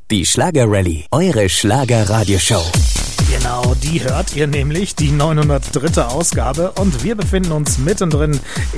Die Schlager-Rallye, eure Schlager-Radioshow. Genau, die hört ihr nämlich, die 903. Ausgabe. Und wir befinden uns mittendrin